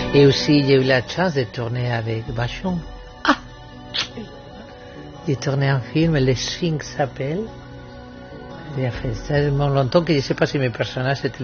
Et aussi, j'ai eu la chance de tourner avec Vachon. Ah! J'ai tourné un film, Le Sphinx s'appelle. Il y a fait tellement longtemps que je ne sais pas si mes personnages étaient